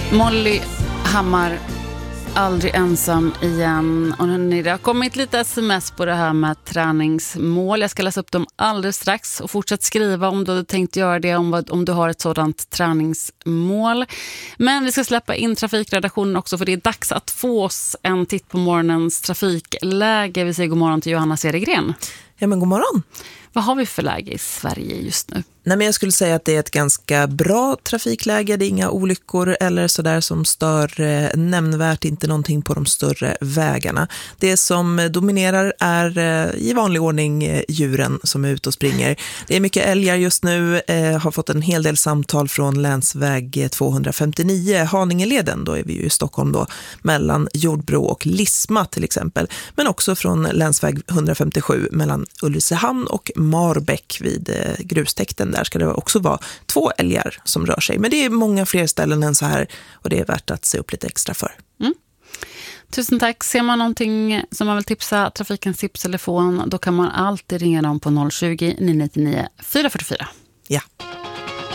Molly Hammar, aldrig ensam igen. Och det har kommit lite sms på det här med träningsmål. Jag ska läsa upp dem alldeles strax och fortsätt skriva om du hade tänkt göra det, om du har ett sådant träningsmål. Men vi ska släppa in trafikredaktionen också, för det är dags att få oss en titt på morgonens trafikläge. Vi säger god morgon till Johanna Cedergren. Ja, men god morgon. Vad har vi för läge i Sverige just nu? Nej, men jag skulle säga att det är ett ganska bra trafikläge. Det är inga olyckor eller sådär som stör nämnvärt, inte någonting på de större vägarna. Det som dominerar är i vanlig ordning djuren som är ute och springer. Det är mycket älgar just nu, har fått en hel del samtal från länsväg 259, Haningeleden. Då är vi ju i Stockholm då, mellan Jordbro och Lisma till exempel. Men också från länsväg 157 mellan Ulricehamn och Marbäck vid grustäkten. Där ska det också vara 2 älgar som rör sig. Men det är många fler ställen än så här, och det är värt att se upp lite extra för. Mm. Tusen tack. Ser man någonting som man vill tipsa Trafikens tipstelefon, då kan man alltid ringa dem på 020 999 444. Ja.